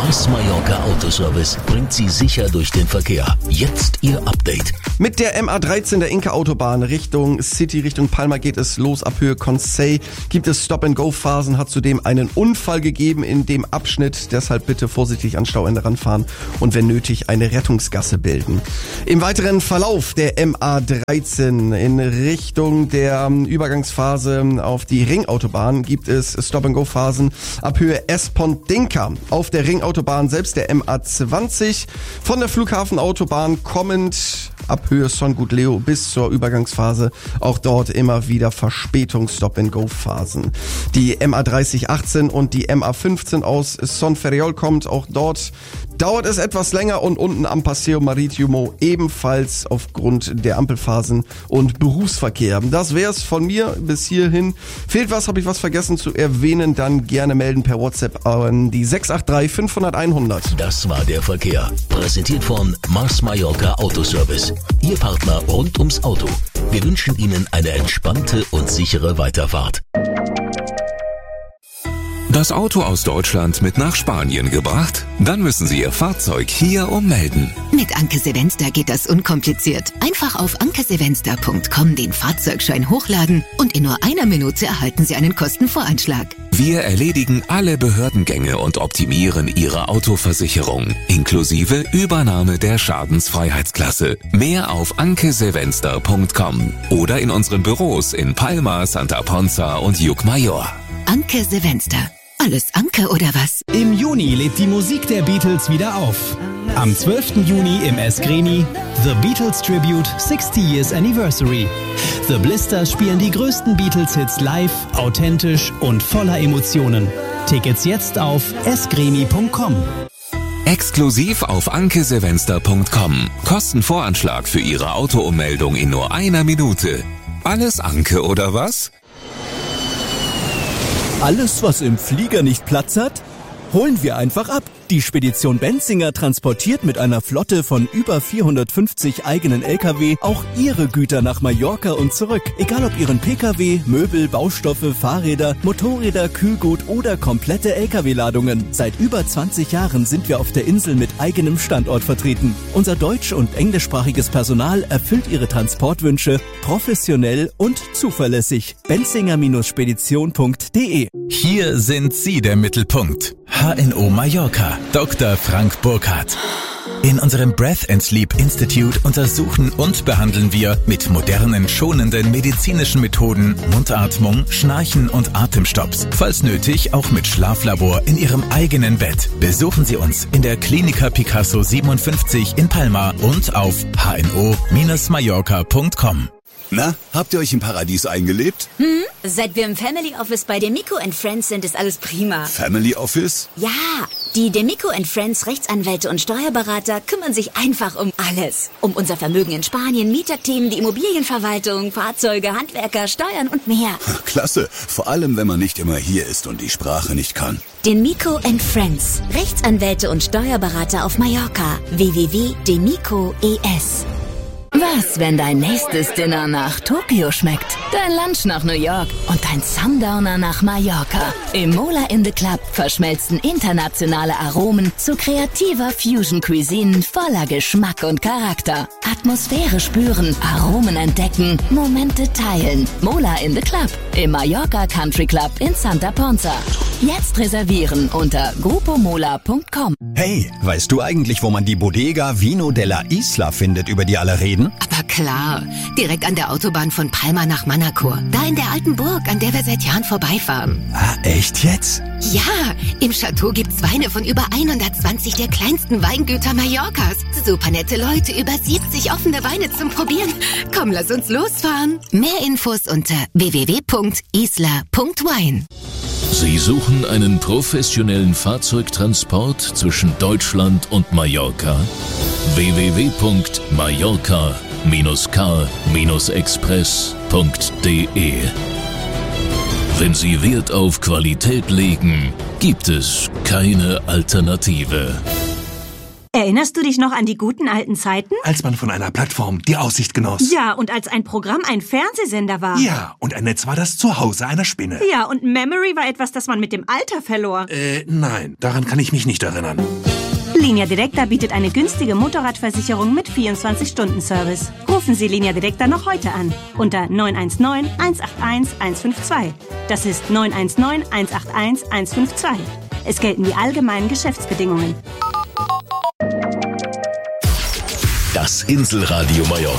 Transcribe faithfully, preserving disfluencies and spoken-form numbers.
Mars Mallorca Autoservice bringt Sie sicher durch den Verkehr. Jetzt Ihr Update. Mit der M A dreizehn der Inka-Autobahn Richtung City, Richtung Palma geht es los. Ab Höhe Consell gibt es Stop-and-Go-Phasen, hat zudem einen Unfall gegeben in dem Abschnitt. Deshalb bitte vorsichtig an Stauende ranfahren und wenn nötig eine Rettungsgasse bilden. Im weiteren Verlauf der M A dreizehn in Richtung der Übergangsphase auf die Ringautobahn gibt es Stop-and-Go-Phasen ab Höhe Espont-Dinka. Auf der Ringautobahn selbst der M A zwanzig von der Flughafenautobahn kommend ab Höhe Son Gut Leo bis zur Übergangsphase. Auch dort immer wieder Verspätungs-Stop-and-Go-Phasen. Die M A dreißig achtzehn und die M A fünfzehn aus Son Ferriol kommt. Auch dort dauert es etwas länger und unten am Paseo Maritimo ebenfalls aufgrund der Ampelphasen und Berufsverkehr. Das wär's von mir bis hierhin. Fehlt was, habe ich was vergessen zu erwähnen, dann gerne melden per WhatsApp an die sechs acht drei fünfhundert einhundert. Das war der Verkehr. Präsentiert von Mars Mallorca Autoservice. Ihr Partner rund ums Auto. Wir wünschen Ihnen eine entspannte und sichere Weiterfahrt. Das Auto aus Deutschland mit nach Spanien gebracht? Dann müssen Sie Ihr Fahrzeug hier ummelden. Mit Anke Sevenster geht das unkompliziert. Einfach auf anke sevenster punkt com den Fahrzeugschein hochladen und in nur einer Minute erhalten Sie einen Kostenvoranschlag. Wir erledigen alle Behördengänge und optimieren Ihre Autoversicherung, inklusive Übernahme der Schadensfreiheitsklasse. Mehr auf anke sevenster punkt com oder in unseren Büros in Palma, Santa Ponza und Llucmajor. Anke Sevenster. Alles Anke oder was? Im Juni lebt die Musik der Beatles wieder auf. Am zwölften Juni im Esgreni The Beatles Tribute sixty Years Anniversary. The Blisters spielen die größten Beatles-Hits live, authentisch und voller Emotionen. Tickets jetzt auf esgreni punkt com. Exklusiv auf anke sevenster punkt com. Kostenvoranschlag für Ihre Autoummeldung in nur einer Minute. Alles Anke oder was? Alles, was im Flieger nicht Platz hat, holen wir einfach ab. Die Spedition Benzinger transportiert mit einer Flotte von über vierhundertfünfzig eigenen L K W auch Ihre Güter nach Mallorca und zurück. Egal ob Ihren P K W, Möbel, Baustoffe, Fahrräder, Motorräder, Kühlgut oder komplette L K W-Ladungen. Seit über zwanzig Jahren sind wir auf der Insel mit eigenem Standort vertreten. Unser deutsch- und englischsprachiges Personal erfüllt Ihre Transportwünsche professionell und zuverlässig. benzinger Spedition punkt de. Hier sind Sie der Mittelpunkt. H N O Mallorca. Doktor Frank Burkhardt. In unserem Breath and Sleep Institute untersuchen und behandeln wir mit modernen, schonenden medizinischen Methoden Mundatmung, Schnarchen und Atemstopps. Falls nötig, auch mit Schlaflabor in Ihrem eigenen Bett. Besuchen Sie uns in der Klinika Picasso siebenundfünfzig in Palma und auf h n o mallorca punkt com. Na, habt ihr euch im Paradies eingelebt? Hm, seit wir im Family Office bei Demico and Friends sind, ist alles prima. Family Office? Ja, die Demico and Friends Rechtsanwälte und Steuerberater kümmern sich einfach um alles. Um unser Vermögen in Spanien, Mieterthemen, die Immobilienverwaltung, Fahrzeuge, Handwerker, Steuern und mehr. Klasse, vor allem wenn man nicht immer hier ist und die Sprache nicht kann. Demico and Friends Rechtsanwälte und Steuerberater auf Mallorca. w w w punkt demico punkt e s. Was, wenn dein nächstes Dinner nach Tokio schmeckt, dein Lunch nach New York und dein Sundowner nach Mallorca? Im Mola in the Club verschmelzen internationale Aromen zu kreativer Fusion-Cuisine voller Geschmack und Charakter. Atmosphäre spüren, Aromen entdecken, Momente teilen. Mola in the Club im Mallorca Country Club in Santa Ponza. Jetzt reservieren unter grupo mola punkt com. Hey, weißt du eigentlich, wo man die Bodega Vino della Isla findet, über die alle reden? Aber klar, direkt an der Autobahn von Palma nach Manacor. Da in der alten Burg, an der wir seit Jahren vorbeifahren. Ah, echt jetzt? Ja, im Chateau gibt's Weine von über hundertzwanzig der kleinsten Weingüter Mallorcas. Super nette Leute, über siebzig offene Weine zum Probieren. Komm, lass uns losfahren. Mehr Infos unter w w w punkt isla punkt wine. Sie suchen einen professionellen Fahrzeugtransport zwischen Deutschland und Mallorca? w w w punkt mallorca car express punkt de. Wenn Sie Wert auf Qualität legen, gibt es keine Alternative. Erinnerst du dich noch an die guten alten Zeiten? Als man von einer Plattform die Aussicht genoss. Ja, und als ein Programm ein Fernsehsender war. Ja, und ein Netz war das Zuhause einer Spinne. Ja, und Memory war etwas, das man mit dem Alter verlor. Äh, nein, daran kann ich mich nicht erinnern. Linea Directa bietet eine günstige Motorradversicherung mit vierundzwanzig Stunden Service. Rufen Sie Linea Directa noch heute an. Unter neun eins neun, eins acht eins, eins fünf zwei. Das ist neun eins neun, eins acht eins, eins fünf zwei. Es gelten die allgemeinen Geschäftsbedingungen. Das Inselradio Mallorca.